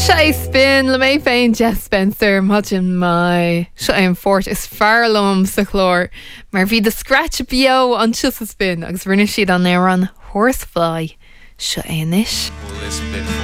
Shy spin le mé féin Jeff Spencer Mudgin mai Seo an fort is fearlum sa chlór mar bhí de scratch bio an sios a spin agus rinne siad an éir an horsefly Seo éis. This bit